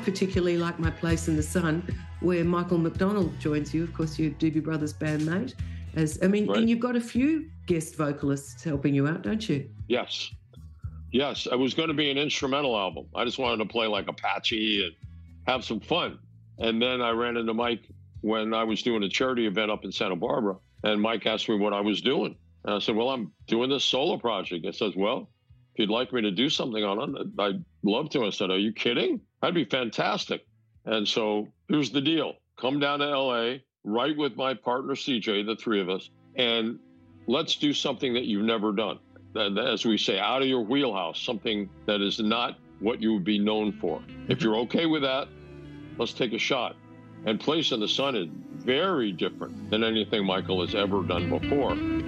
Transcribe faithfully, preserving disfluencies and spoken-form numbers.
particularly like My Place in the Sun, where Michael McDonald joins you, of course, your Doobie Brothers bandmate. As I mean, Right. and you've got a few guest vocalists helping you out, don't you? Yes. Yes, it was going to be an instrumental album. I just wanted to play like Apache and have some fun. And then I ran into Mike when I was doing a charity event up in Santa Barbara. And Mike asked me what I was doing. And I said, well, I'm doing this solo project. He says, well, if you'd like me to do something on it, I'd love to. I said, are you kidding? That'd be fantastic. And so here's the deal. Come down to L A, write with my partner, C J, the three of us, and let's do something that you've never done. As we say, out of your wheelhouse, something that is not what you would be known for. If you're okay with that, let's take a shot. And Place in the Sun is very different than anything Michael has ever done before.